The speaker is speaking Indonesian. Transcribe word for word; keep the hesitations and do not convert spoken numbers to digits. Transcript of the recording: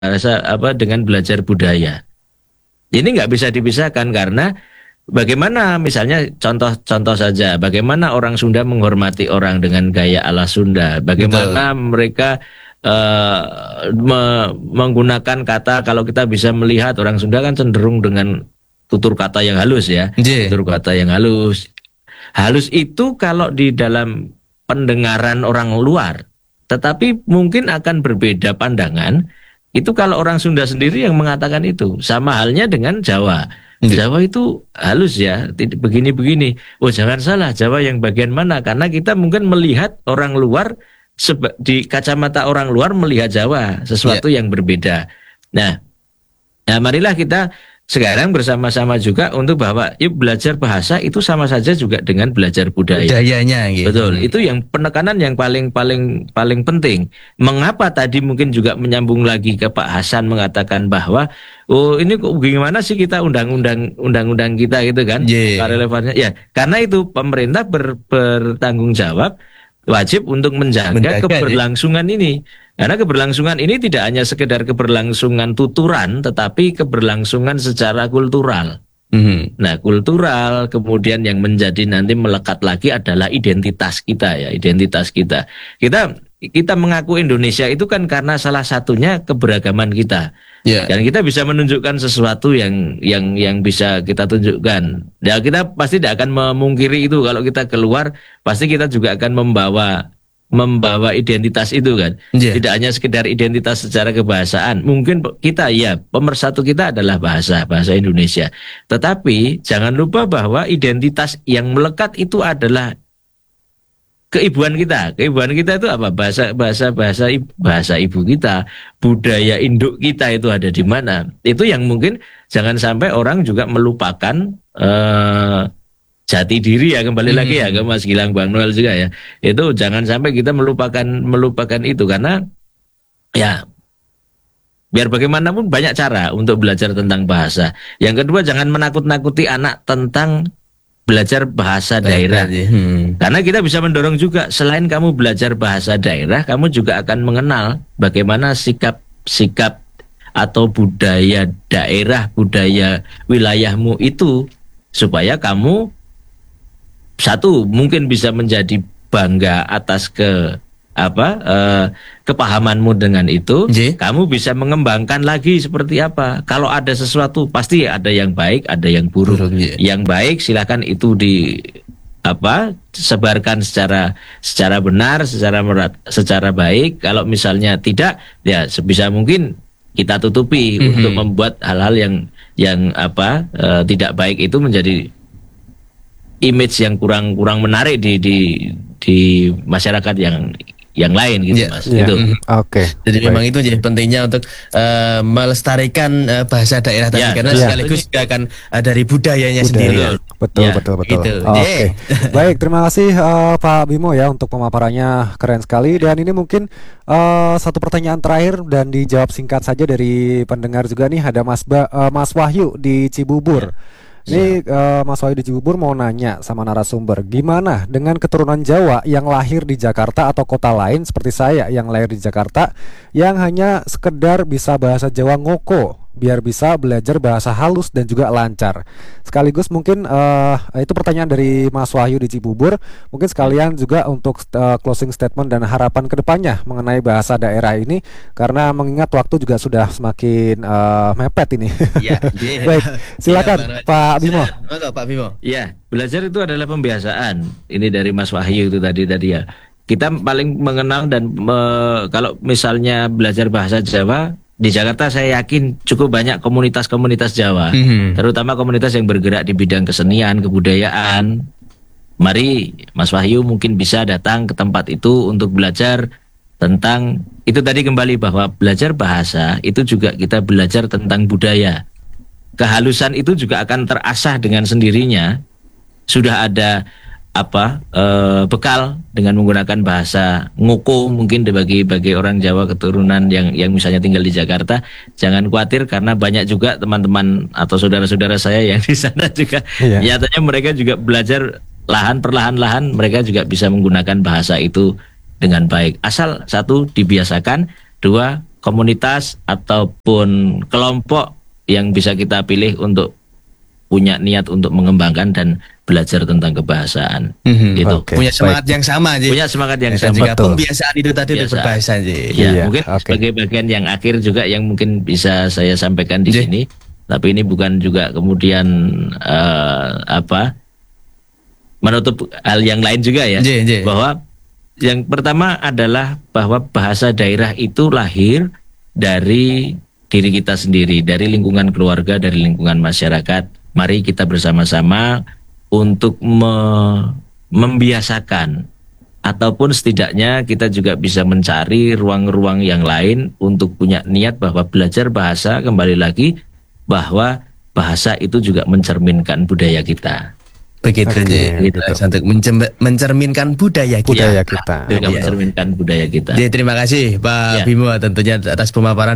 bahasa apa dengan belajar budaya. Ini nggak bisa dipisahkan karena bagaimana misalnya contoh-contoh saja, bagaimana orang Sunda menghormati orang dengan gaya ala Sunda, bagaimana Betul. mereka uh, me menggunakan kata, kalau kita bisa melihat orang Sunda kan cenderung dengan tutur kata yang halus ya, yeah. tutur kata yang halus. Halus itu kalau di dalam pendengaran orang luar, tetapi mungkin akan berbeda pandangan. Itu kalau orang Sunda sendiri yang mengatakan itu. Sama halnya dengan Jawa. Jawa itu halus ya, begini-begini. Oh jangan salah, Jawa yang bagian mana? Karena kita mungkin melihat orang luar, di kacamata orang luar melihat Jawa, sesuatu yeah. yang berbeda. Nah, nah, marilah kita sekarang bersama-sama juga untuk bahwa yuk belajar bahasa itu sama saja juga dengan belajar budaya. Budayanya gitu. Betul, itu yang penekanan yang paling paling paling penting. Mengapa tadi mungkin juga menyambung lagi ke Pak Hasan mengatakan bahwa oh ini kok gimana sih kita undang-undang undang-undang kita gitu kan? Yeah. Relevannya ya, karena itu pemerintah ber, bertanggung jawab wajib untuk menjaga, menjaga keberlangsungan ya. ini. Karena keberlangsungan ini tidak hanya sekedar keberlangsungan tuturan, tetapi keberlangsungan secara kultural. Mm-hmm. Nah, kultural kemudian yang menjadi nanti melekat lagi adalah identitas kita ya, identitas kita. Kita kita mengaku Indonesia itu kan karena salah satunya keberagaman kita. Yeah. Dan kita bisa menunjukkan sesuatu yang yang yang bisa kita tunjukkan. Ya kita pasti tidak akan memungkiri itu, kalau kita keluar pasti kita juga akan membawa membawa identitas itu kan. Yeah. Tidak hanya sekedar identitas secara kebahasaan. Mungkin kita ya pemersatu kita adalah bahasa bahasa Indonesia. Tetapi jangan lupa bahwa identitas yang melekat itu adalah keibuan kita. Keibuan kita itu apa? Bahasa bahasa bahasa bahasa ibu kita, budaya induk kita itu ada di mana. Itu yang mungkin jangan sampai orang juga melupakan uh, jati diri ya, kembali hmm. lagi ya ke Mas Gilang, Bang Noel juga ya. Itu jangan sampai kita melupakan melupakan itu, karena ya biar bagaimanapun banyak cara untuk belajar tentang bahasa. Yang kedua, jangan menakut-nakuti anak tentang belajar bahasa daerah. Hmm. Karena kita bisa mendorong juga, selain kamu belajar bahasa daerah, kamu juga akan mengenal bagaimana sikap sikap atau budaya daerah, budaya wilayahmu itu, supaya kamu satu mungkin bisa menjadi bangga atas ke apa eh, kepahamanmu dengan itu. J. Kamu bisa mengembangkan lagi seperti apa. Kalau ada sesuatu pasti ada yang baik, ada yang buruk. buruk yeah. Yang baik silakan itu di apa sebarkan secara secara benar, secara merat, secara baik. Kalau misalnya tidak, ya sebisa mungkin kita tutupi mm-hmm. untuk membuat hal-hal yang yang apa eh, tidak baik itu menjadi image yang kurang kurang menarik di di di masyarakat yang yang lain gitu, yeah, Mas. Yeah. Gitu. Oke. Okay. Jadi Baik. memang itu jadi pentingnya untuk uh, melestarikan uh, bahasa daerah tadi, yeah, karena yeah. sekaligus juga akan uh, dari budayanya Budaya. sendiri. Betul, yeah. betul, betul. Gitu. Oke. Okay. Baik, terima kasih uh, Pak Bimo ya untuk pemaparannya, keren sekali. Dan ini mungkin uh, satu pertanyaan terakhir dan dijawab singkat saja dari pendengar juga nih. Ada Mas ba uh, Mas Wahyu di Cibubur. Yeah. Ini uh, Mas Wahyu di Cibubur mau nanya sama narasumber, gimana dengan keturunan Jawa yang lahir di Jakarta atau kota lain seperti saya yang lahir di Jakarta, yang hanya sekedar bisa bahasa Jawa ngoko biar bisa belajar bahasa halus dan juga lancar. Sekaligus mungkin uh, itu pertanyaan dari Mas Wahyu di Cibubur. Mungkin sekalian juga untuk uh, closing statement dan harapan kedepannya mengenai bahasa daerah ini, karena mengingat waktu juga sudah semakin uh, mepet ini. Ya, yeah. Baik, silakan ya, Pak Bimo. Silakan, Pak Bimo. Ya, belajar itu adalah pembiasaan. Ini dari Mas Wahyu itu tadi tadi ya. Kita paling mengenal dan me, kalau misalnya belajar bahasa Jawa di Jakarta, saya yakin cukup banyak komunitas-komunitas Jawa, mm-hmm. terutama komunitas yang bergerak di bidang kesenian, kebudayaan. Mari Mas Wahyu mungkin bisa datang ke tempat itu untuk belajar tentang itu tadi, kembali bahwa belajar bahasa itu juga kita belajar tentang budaya. Kehalusan itu juga akan terasah dengan sendirinya. Sudah ada apa eh, bekal dengan menggunakan bahasa ngoko mungkin bagi bagi orang Jawa keturunan yang yang misalnya tinggal di Jakarta. Jangan khawatir, karena banyak juga teman-teman atau saudara-saudara saya yang di sana juga yeah. nyatanya mereka juga belajar lahan perlahan-lahan, mereka juga bisa menggunakan bahasa itu dengan baik. Asal satu dibiasakan, dua komunitas ataupun kelompok yang bisa kita pilih untuk punya niat untuk mengembangkan dan belajar tentang kebahasaan. Mm-hmm. Gitu. Okay. Punya semangat baik. yang sama, Ji. Punya semangat yang dan sama. Juga pembiasaan itu tadi untuk berbahasa, Ji. Ya, iya, mungkin okay. sebagai bagian yang akhir juga yang mungkin bisa saya sampaikan di Ji. sini. Tapi ini bukan juga kemudian uh, apa menutup hal yang lain juga ya. Ji, Ji. Bahwa yang pertama adalah bahwa bahasa daerah itu lahir dari diri kita sendiri, dari lingkungan keluarga, dari lingkungan masyarakat. Mari kita bersama-sama untuk me membiasakan ataupun setidaknya kita juga bisa mencari ruang-ruang yang lain untuk punya niat bahwa belajar bahasa, kembali lagi bahwa bahasa itu juga mencerminkan budaya kita. Begitu, okay, gitu. Untuk mencerminkan budaya kita. Budaya kita. Ya, mencerminkan budaya kita. Jadi terima kasih Pak ya. Bimo tentunya atas pemaparan.